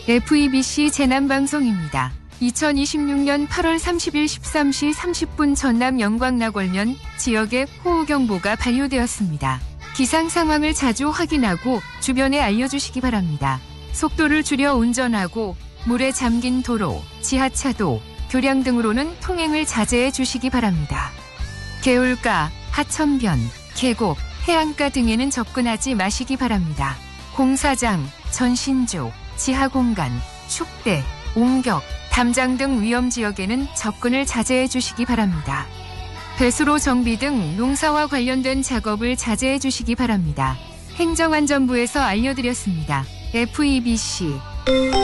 FEBC 재난방송입니다. 2026년 8월 30일 13시 30분 전남 영광락월면 지역에 호우경보가 발효되었습니다. 기상 상황을 자주 확인하고 주변에 알려주시기 바랍니다. 속도를 줄여 운전하고 물에 잠긴 도로, 지하차도, 교량 등으로는 통행을 자제해 주시기 바랍니다. 개울가, 하천변, 계곡, 해안가 등에는 접근하지 마시기 바랍니다. 공사장, 전신조, 지하공간, 축대, 옹벽, 담장 등 위험지역에는 접근을 자제해 주시기 바랍니다. 배수로 정비 등 농사와 관련된 작업을 자제해 주시기 바랍니다. 행정안전부에서 알려드렸습니다. FEBC